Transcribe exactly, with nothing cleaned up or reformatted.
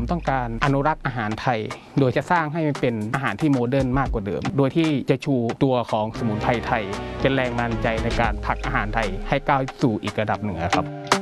ต้องการอนุรักษ์อาหารไทยโดยจะสร้างให้มันเป็นอาหารที่โมเดิร์นมากกว่าเดิมโดยที่จะชูตัวของสมุนไพรไทยเป็นแรงบันดาลใจในการผลักอาหารไทยให้ก้าวสู่อีกระดับหนึ่งครับ